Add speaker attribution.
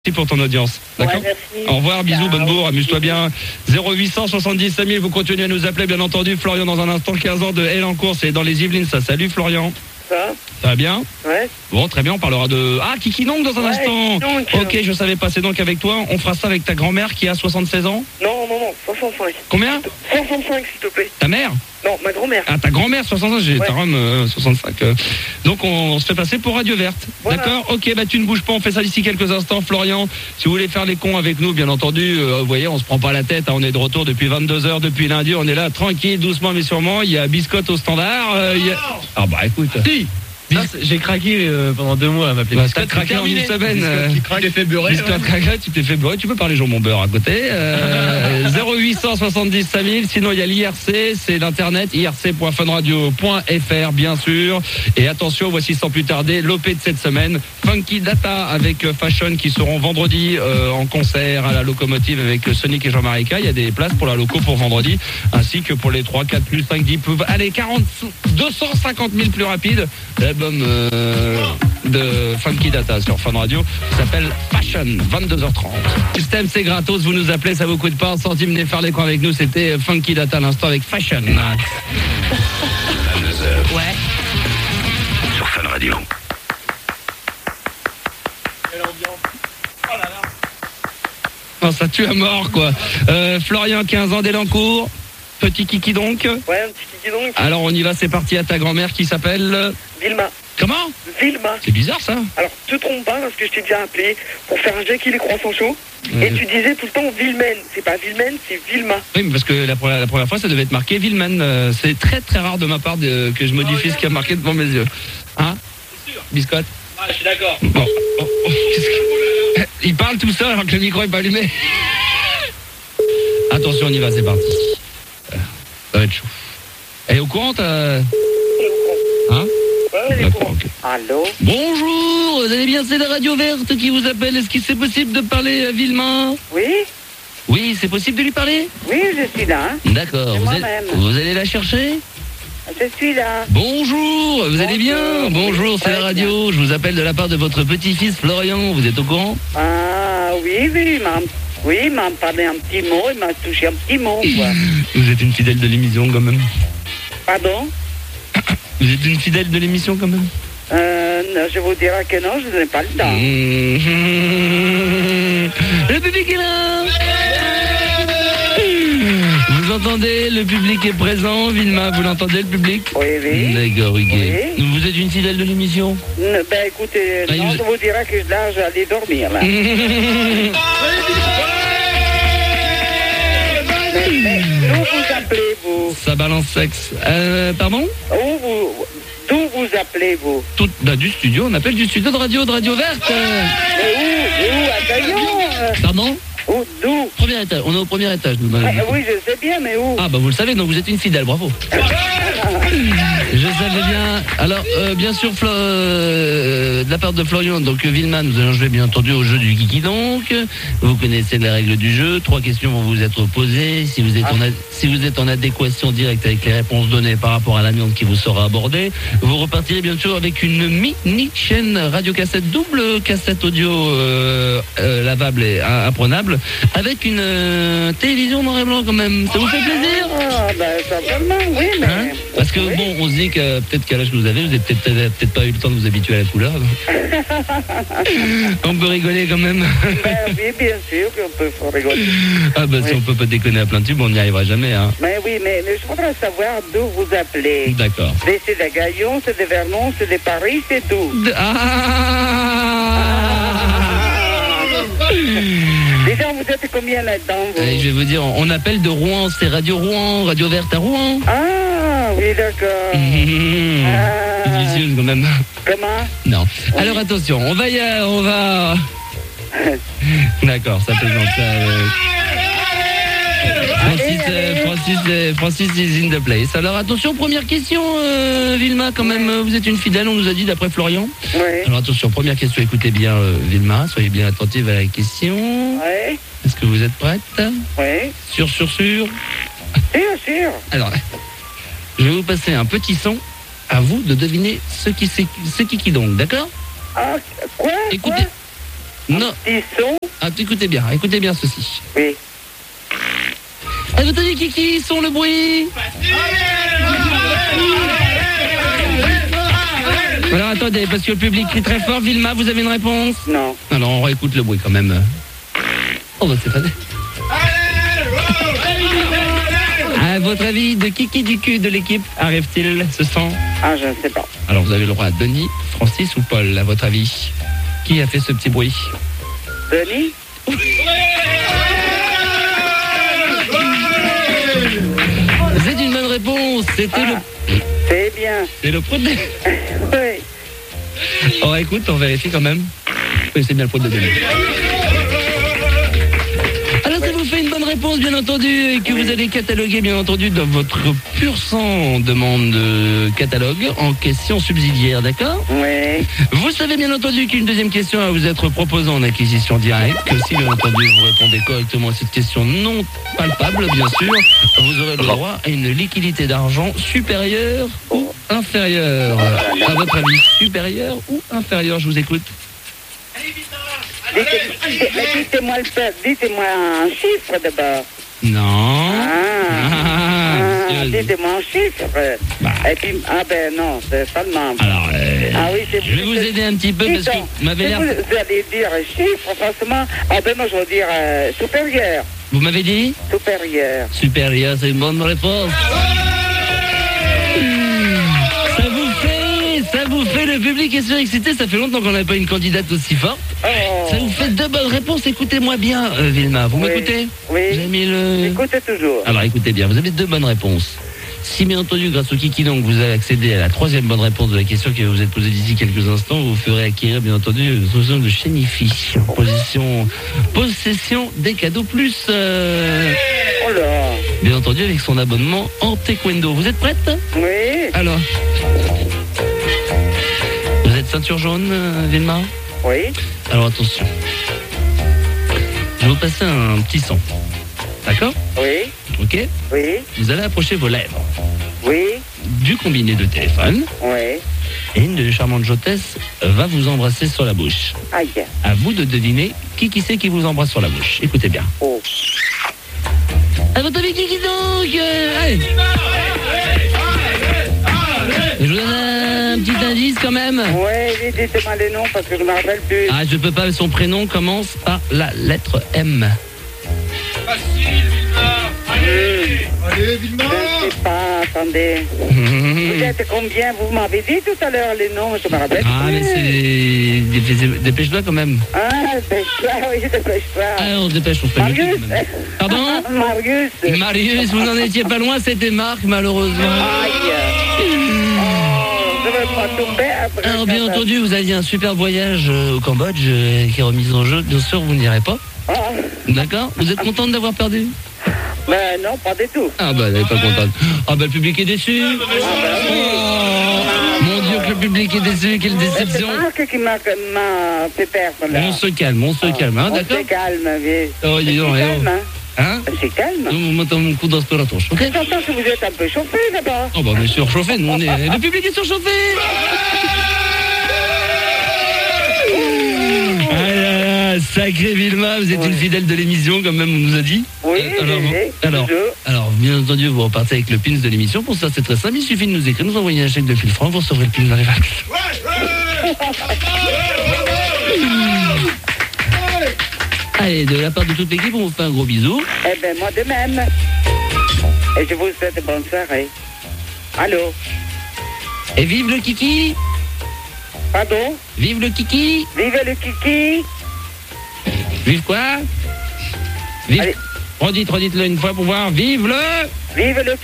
Speaker 1: Merci pour ton audience. D'accord.
Speaker 2: Ouais,
Speaker 1: Au revoir, bisous, bonne bourre, amuse-toi bien. 0800 70 5000, vous continuez à nous appeler, bien entendu. Florian, dans un instant, 15 ans de Elancourt, c'est dans les Yvelines, ça. Salut Florian.
Speaker 2: Ça
Speaker 1: va bien?
Speaker 2: Ouais.
Speaker 1: Bon, très bien, on parlera de... Ah, Kiki donc dans un instant. Ok, je savais pas, c'est donc avec toi. On fera ça avec ta grand-mère qui a 76 ans?
Speaker 2: Non, 65.
Speaker 1: Combien?
Speaker 2: 65, s'il te plaît.
Speaker 1: Ta mère?
Speaker 2: Non, ma grand-mère.
Speaker 1: Ah, ta grand-mère, 65, j'ai ta Rome 65. Donc, on se fait passer pour Radio Verte.
Speaker 2: Voilà.
Speaker 1: D'accord? Ok, bah tu ne bouges pas, on fait ça d'ici quelques instants. Florian, si vous voulez faire les cons avec nous, bien entendu, vous voyez, on se prend pas la tête, hein, on est de retour depuis 22h, depuis lundi, on est là, tranquille, doucement mais sûrement. Il y a Biscotte au standard. Ah bah écoute. Si.
Speaker 3: J'ai craqué pendant 2 mois à m'appeler.
Speaker 1: Biscotte craqué en une semaine.
Speaker 3: Tu t'es fait beurrer.
Speaker 1: Biscotte craqué, tu t'es fait beurrer. Tu peux parler jambon beurre à côté. 0800 70 5000. Sinon, il y a l'IRC, c'est l'internet, irc.funradio.fr, bien sûr. Et attention, voici sans plus tarder l'OP de cette semaine. Funky Data avec Fashion qui seront vendredi en concert à la Locomotive avec Sonic et Jean-Marie K. Il y a des places pour la loco pour vendredi, ainsi que pour les 3, 4, plus 5, 10, allez, 250 000 plus rapides. L'album de Funky Data sur Fun Radio s'appelle Fashion, 22h30. Système, c'est gratos, vous nous appelez, ça vous coûte pas un centime, venez faire les coins avec nous. C'était Funky Data à l'instant avec Fashion.
Speaker 4: 22h.
Speaker 1: Ouais.
Speaker 4: Sur Fun Radio.
Speaker 1: Non, ça tue à mort, quoi. Florian, 15 ans d'Elancourt. Petit Kiki donc.
Speaker 2: Ouais, un petit Kiki donc.
Speaker 1: Alors on y va, c'est parti. À ta grand-mère qui s'appelle
Speaker 2: Vilma.
Speaker 1: Comment?
Speaker 2: Vilma.
Speaker 1: C'est bizarre ça.
Speaker 2: Alors, te trompe pas parce que je t'ai déjà appelé pour faire un Jackie les croissants chauds. Et tu disais tout le temps Vilmen. C'est pas Vilmen, c'est Vilma.
Speaker 1: Oui, mais parce que la première fois ça devait être marqué Villeman. C'est très très rare de ma part que je modifie ce qui a marqué devant mes yeux. Hein? C'est sûr. Biscotte?
Speaker 3: Ah, je suis d'accord.
Speaker 1: Bon. Il parle tout seul alors que le micro est pas allumé. Attention, on y va, c'est parti. Ça va être chaud. Elle est au courant, Hein?
Speaker 2: Ouais,
Speaker 1: D'accord, ok.
Speaker 2: Allô?
Speaker 1: Bonjour, vous allez bien, c'est la Radio Verte qui vous appelle. Est-ce qu'il c'est possible de parler à Villemin?
Speaker 2: Oui?
Speaker 1: Oui, c'est possible de lui parler?
Speaker 2: Oui, je suis là.
Speaker 1: D'accord,
Speaker 2: C'est moi-même.
Speaker 1: vous allez la chercher?
Speaker 2: Je suis là.
Speaker 1: Bonjour, vous allez bien? Bonjour, c'est la radio, je vous appelle de la part de votre petit-fils Florian, vous êtes au courant?
Speaker 2: Ah, oui, il m'a parlé un petit mot, il m'a touché un petit mot, quoi.
Speaker 1: Vous êtes une fidèle de l'émission quand même.
Speaker 2: Pardon?
Speaker 1: Vous êtes une fidèle de l'émission quand même?
Speaker 2: Non, je vous dirai que non, je n'ai pas le temps.
Speaker 1: Le public est là. Vous entendez, le public est présent. Vilma, vous l'entendez, le public?
Speaker 2: Oui, oui.
Speaker 1: D'accord, ok.
Speaker 2: Oui.
Speaker 1: Vous êtes une fidèle de l'émission?
Speaker 2: Ben écoutez,
Speaker 1: Ah,
Speaker 2: non, je vous dirai que là, j'allais dormir, là. Mais d'où vous appelez-vous?
Speaker 1: Ça balance sexe. Pardon?
Speaker 2: D'où vous appelez-vous?
Speaker 1: Du studio, on appelle du studio de Radio Verte.
Speaker 2: Et où? À Gaillon?
Speaker 1: Pardon?
Speaker 2: D'où?
Speaker 1: Premier étage, on est au premier étage, nous.
Speaker 2: Oui, je sais bien, mais où?
Speaker 1: Ah bah vous le savez, donc vous êtes une fidèle, bravo. Je savais bien. Alors, bien sûr, de la part de Florian, donc Vilman, nous allons jouer bien entendu au jeu du Kiki donc. Vous connaissez les règles du jeu. 3 questions vont vous être posées. Si vous êtes en adéquation directe avec les réponses données par rapport à l'amiante qui vous sera abordée, vous repartirez bien sûr avec une mini chaîne radiocassette, double cassette audio lavable et apprenable, avec une télévision noir et blanc quand même. Ça vous fait plaisir?
Speaker 2: Ah, ben certainement, oui, mais...
Speaker 1: Hein? Parce que bon, on se dit que peut-être qu'à l'âge que vous avez peut-être pas eu le temps de vous habituer à la couleur. On peut rigoler quand même.
Speaker 2: Ben oui, bien sûr qu'on peut rigoler.
Speaker 1: Ah bah si on peut pas déconner à plein tube, on n'y arrivera jamais. Hein.
Speaker 2: Mais oui, mais je voudrais savoir d'où vous appelez.
Speaker 1: D'accord.
Speaker 2: C'est de Gaillon, c'est de Vernon, c'est de Paris, c'est d'où? Déjà, vous êtes combien là-dedans, vous?
Speaker 1: Je vais vous dire, on appelle de Rouen, c'est Radio Rouen, Radio Verte à Rouen.
Speaker 2: Ah, oui, d'accord.
Speaker 1: Difficile quand même.
Speaker 2: Comment?
Speaker 1: Non. Alors attention, on va D'accord, ça plaisante ça. Francis is in the place. Alors attention, première question, Vilma, quand même, vous êtes une fidèle, on nous a dit d'après Florian.
Speaker 2: Oui.
Speaker 1: Alors attention, première question, écoutez bien, Vilma, soyez bien attentive à la question.
Speaker 2: Oui.
Speaker 1: Est-ce que vous êtes prête?
Speaker 2: Oui.
Speaker 1: Sûr.
Speaker 2: Sûr.
Speaker 1: Alors, je vais vous passer un petit son, à vous de deviner ce qui donc, d'accord?
Speaker 2: Ah, quoi?
Speaker 1: Écoutez. Non.
Speaker 2: Petit son.
Speaker 1: Ah, écoutez bien ceci.
Speaker 2: Oui.
Speaker 1: À votre avis, qui sont le bruit? Alors attendez, parce que le public crie très fort. Vilma, vous avez une réponse?
Speaker 2: Non.
Speaker 1: Alors on réécoute le bruit quand même. Oh bah c'est pas... À votre avis, de qui du cul de l'équipe arrive-t-il ce son?
Speaker 2: Ah, je ne sais pas.
Speaker 1: Alors vous avez le droit à Denis, Francis ou Paul, à votre avis? Qui a fait ce petit bruit?
Speaker 2: Denis?
Speaker 1: C'est une bonne réponse, c'était
Speaker 2: C'est bien.
Speaker 1: c'est le prout de...
Speaker 2: Oui.
Speaker 1: Oh écoute, on vérifie quand même. Oui, c'est bien le prout de Denis. Alors ça vous fait une bonne réponse, bien entendu, et que vous allez cataloguer, bien entendu, dans votre pur sang demande de catalogue en question subsidiaire, d'accord?
Speaker 2: Oui.
Speaker 1: Vous savez bien entendu qu'une deuxième question va vous être proposée en acquisition directe, que si bien entendu vous répondez correctement à cette question non palpable, bien sûr, vous aurez le droit à une liquidité d'argent supérieure ou inférieure. À votre avis, supérieure ou inférieure? Je vous écoute.
Speaker 2: Dites-moi un chiffre d'abord.
Speaker 1: Non. Monsieur.
Speaker 2: Dites-moi un chiffre.
Speaker 1: Bah.
Speaker 2: Et puis, ah ben non, c'est seulement.
Speaker 1: Alors,
Speaker 2: Ah oui, c'est
Speaker 1: je vais vous aider un petit peu parce que vous m'avez l'air...
Speaker 2: Vous allez dire chiffre, franchement. Ah ben moi je vais dire supérieur.
Speaker 1: Vous m'avez dit
Speaker 2: Supérieur.
Speaker 1: supérieur, c'est une bonne réponse. Ça vous fait, le public est surexcité, ça fait longtemps qu'on n'a pas une candidate aussi forte.
Speaker 2: Oh.
Speaker 1: Ça vous fait deux bonnes réponses, écoutez-moi bien, Vilma, vous
Speaker 2: Oui.
Speaker 1: m'écoutez?
Speaker 2: Oui.
Speaker 1: Vous avez mis le...
Speaker 2: Écoutez toujours.
Speaker 1: Alors écoutez bien, vous avez deux bonnes réponses. Si bien entendu, grâce au Kiki, donc, vous avez accédé à la troisième bonne réponse de la question qui va vous être posée d'ici quelques instants, vous ferez acquérir bien entendu une solution de Chenifi. Possession des cadeaux plus...
Speaker 2: Oh là.
Speaker 1: bien entendu avec son abonnement en taekwondo. Vous êtes prête?
Speaker 2: Oui.
Speaker 1: Alors, vous êtes ceinture jaune, Vilma?
Speaker 2: Oui.
Speaker 1: Alors attention. Je vais vous passer un petit son. D'accord?
Speaker 2: Oui.
Speaker 1: Ok?
Speaker 2: Oui.
Speaker 1: Vous allez approcher vos lèvres
Speaker 2: Oui.
Speaker 1: du combiné de téléphone
Speaker 2: Oui.
Speaker 1: et une de les charmantes hôtesses va vous embrasser sur la bouche.
Speaker 2: Aïe.
Speaker 1: À vous de deviner qui c'est qui vous embrasse sur la bouche. Écoutez bien.
Speaker 2: Oh.
Speaker 1: À votre avis, qui donc? Allez. Je vous donne un petit indice quand même.
Speaker 2: Oui, dites-moi les noms parce que je ne me rappelle plus.
Speaker 1: Ah, je peux pas, son prénom commence par la lettre M.
Speaker 5: Allez, Vilma!
Speaker 2: Je ne sais pas, attendez. Vous êtes combien? Vous m'avez dit tout à l'heure les noms, je me rappelle
Speaker 1: Ah,
Speaker 2: plus.
Speaker 1: mais c'est... Dépêche-toi quand même.
Speaker 2: Ah, dépêche-toi, oui, dépêche-toi.
Speaker 1: Ah, on se dépêche, on se fait
Speaker 2: Marius.
Speaker 1: quand même. Pardon?
Speaker 2: Marius.
Speaker 1: Marius, vous n'en étiez pas loin, c'était Marc, malheureusement.
Speaker 2: Aïe. Oh, je ne vais pas tomber après.
Speaker 1: Alors, bien entendu, vous aviez un super voyage au Cambodge qui est remis en jeu. Bien sûr, vous n'irez pas.
Speaker 2: Ah,
Speaker 1: D'accord? Vous êtes contente d'avoir perdu?
Speaker 2: ben non, pas du tout.
Speaker 1: Ah, bah, elle n'est pas contente. Ah, bah, le public est déçu. Oh, mon Dieu, que le public est déçu, quelle
Speaker 2: C'est
Speaker 1: déception.
Speaker 2: Marc qui m'a fait perdre là.
Speaker 1: On se calme, hein,
Speaker 2: On
Speaker 1: d'accord?
Speaker 2: se calme, oui.
Speaker 1: Oh, dis donc,
Speaker 2: C'est
Speaker 1: eh, oh.
Speaker 2: calme, hein.
Speaker 1: Hein?
Speaker 2: C'est calme.
Speaker 1: On monte mon coup dans la tronche, ok?
Speaker 2: J'entends que vous êtes un peu chauffé là-bas.
Speaker 1: Oh, bah, on est surchauffé, nous, on est... Le public est surchauffé. Ah là là, sacré Vilma, vous êtes une fidèle de l'émission, comme même on nous a dit.
Speaker 2: Oui,
Speaker 1: Alors, bien entendu, vous repartez avec le pins de l'émission. Pour ça, c'est très simple. Il suffit de nous écrire, nous envoyer un chèque de 1000 francs, vous recevrez le pins de la Allez, de la part de toute l'équipe, on vous fait un gros bisou.
Speaker 2: Eh ben moi de même. Et je vous souhaite bonne soirée. Allô?
Speaker 1: Et vive le kiki!
Speaker 2: Pardon?
Speaker 1: Vive le kiki!
Speaker 2: Vive le kiki!
Speaker 1: Vive quoi? Vive...
Speaker 2: Allez.
Speaker 1: Redites-le une fois pour voir. Vive le...
Speaker 2: Vive le